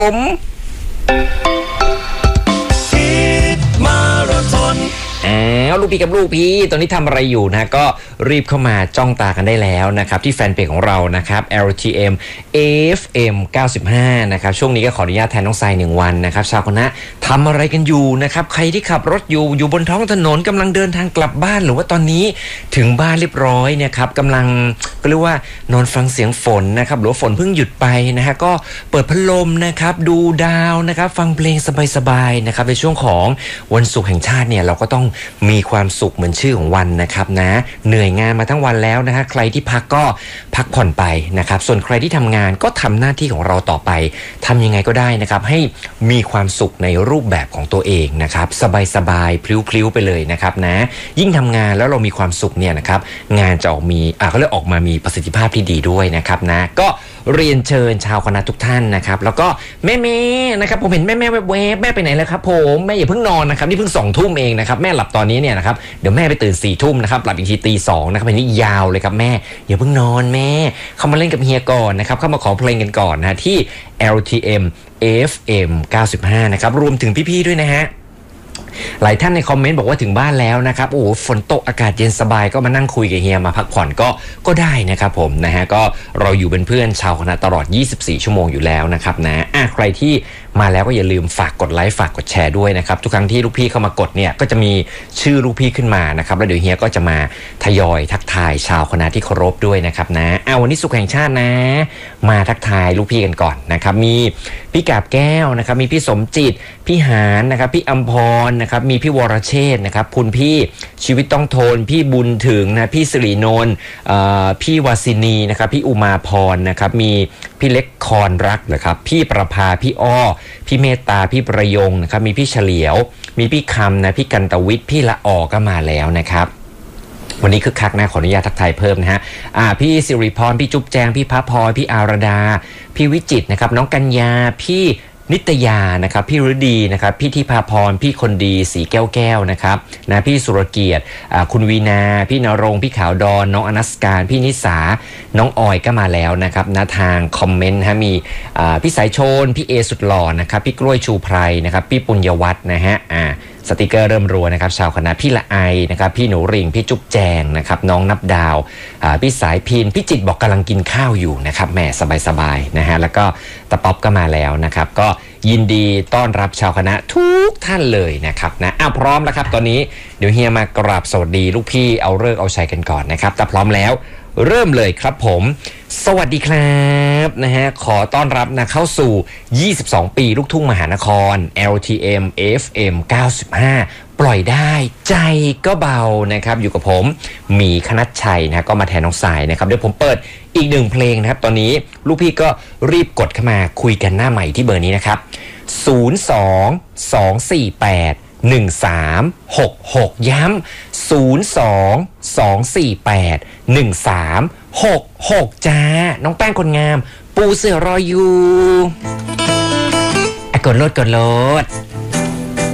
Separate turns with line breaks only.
ผมลูกพี่กับลูกพี่ตอนนี้ทำอะไรอยู่นะก็รีบเข้ามาจ้องตากันได้แล้วนะครับที่แฟนเพจของเรานะครับ LTM FM 95นะครับช่วงนี้ก็ขออนุญาตแทนน้องทราย1วันนะครับชาวคณะทำอะไรกันอยู่นะครับใครที่ขับรถอยู่บนท้องถนนกำลังเดินทางกลับบ้านหรือว่าตอนนี้ถึงบ้านเรียบร้อยเนี่ยครับกำลังก็เรียกว่านอนฟังเสียงฝนนะครับหรือว่าฝนเพิ่งหยุดไปนะฮะก็เปิดพัดลมนะครับดูดาวนะครับฟังเพลงสบายๆนะครับในช่วงของวันศุกร์แห่งชาติเนี่ยเราก็ต้องมีความสุขเหมือนชื่อของวันนะครับนะเหนื่อยงานมาทั้งวันแล้วนะฮะใครที่พักก็พักผ่อนไปนะครับส่วนใครที่ทำงานก็ทำหน้าที่ของเราต่อไปทำยังไงก็ได้นะครับให้มีความสุขในรูปแบบของตัวเองนะครับสบายๆพลิ้วๆไปเลยนะครับนะยิ่งทำงานแล้วเรามีความสุขเนี่ยนะครับงานจะออกมามีประสิทธิภาพที่ดีด้วยนะครับนะก็เรียนเชิญชาวคณะทุกท่านนะครับแล้วก็แม่นะครับผมเห็นแม่แวบแม่ไปไหนแล้วครับผมแม่อย่าเพิ่งนอนนะครับนี่เพิ่ง2 ทุ่มเองนะครับแม่หลับตอนนี้เนี่ยนะครับเดี๋ยวแม่ไปตื่น4 ทุ่มนะครับหลับอีกทีตี 2นะครับอันนี้ยาวเลยครับแม่อย่าเพิ่งนอนแม่เข้ามาเล่นกับเฮียก่อนนะครับเข้ามาขอเพลงกันก่อนนะที่ LTM FM 95นะครับรวมถึงพี่ๆด้วยนะฮะหลายท่านในคอมเมนต์บอกว่าถึงบ้านแล้วนะครับโอ้ฝนตกอากาศเย็นสบายก็มานั่งคุยกับเฮียมาพักผ่อนก็ได้นะครับผมนะฮะก็เราอยู่เป็นเพื่อนชาวคณะตลอด24 ชั่วโมงอยู่แล้วนะครับนะใครที่มาแล้วก็อย่าลืมฝากกดไลค์ฝากกดแชร์ด้วยนะครับทุกครั้งที่ลูกพี่เข้ามากดเนี่ยก็จะมีชื่อลูกพี่ขึ้นมานะครับแล้วเดี๋ยวเฮียก็จะมาทยอยทักทายชาวคณะที่เคารพด้วยนะครับนะวันนี้ศุกร์แห่งชาตินะมาทักทายลูกพี่กันก่อนนะครับมีพี่กาบแก้วนะครับมีพี่สมจิตพี่หานนะครับพี่อัมพรนะครับมีพี่วรเชษฐ์นะครับคุณพี่ชีวิตต้องทนพี่บุญถึงนะพี่สิรินนท์พี่วาสินีนะครับพี่อุมาพรนะครับมีพี่เล็กคอนรักเหรอครับพี่ประภาพี่อ้อพี่เมตตาพี่ประยงนะครับมีพี่เฉลียวมีพี่คำนะพี่กันตวิทย์พี่ละออก็มาแล้วนะครับวันนี้คึกคักนะขออนุญาตทักทายเพิ่มนะฮะพี่สิริพรพี่จุ๊บแจงพี่พระพลอยพี่อารดาพี่วิจิตรนะครับน้องกัญญาพี่นิตยานะครับพี่ฤดีนะครับพี่ทิพาพรพี่คนดีสีแก้วนะครับนะพี่สุรเกียรติคุณวีนาพี่นรงค์พี่ขาวดอนน้องอนัสการพี่นิสาน้องออยก็มาแล้วนะครับนะทางคอมเมนต์ฮะมีพี่สายชนพี่เอสุดหล่อนะครับพี่กล้วยชูไพรนะครับพี่ปุญญวัฒน์นะฮะสติกเกอร์เริ่มรัวนะครับชาวคณะพี่ละไอนะครับพี่หนูริงพี่จุ๊บแจงนะครับน้องนับดาวพี่สายพินพี่จิตบอกกำลังกินข้าวอยู่นะครับแหมสบายๆนะฮะแล้วก็ตะป๊อปก็มาแล้วนะครับก็ยินดีต้อนรับชาวคณะทุกท่านเลยนะครับนะพร้อมแล้วครับตอนนี้เดี๋ยวเฮียมากราบสวัสดีลูกพี่เอาฤกษ์เอาชัยกันก่อนนะครับถ้าพร้อมแล้วเริ่มเลยครับผมสวัสดีครับนะฮะขอต้อนรับนะเข้าสู่22 ปีลูกทุ่งมหานคร LTM FM 95ปล่อยได้ใจก็เบานะครับอยู่กับผมหมีคณัชชัยนะก็มาแทนน้องสายนะครับเดี๋ยวผมเปิดอีก1เพลงนะครับตอนนี้ลูกพี่ก็รีบกดเข้ามาคุยกันหน้าใหม่ที่เบอร์นี้นะครับ02-248 1366ย้ำ02-248 1366จ้าน้องแป้งคนงามปูเสือรออยู่กดโลด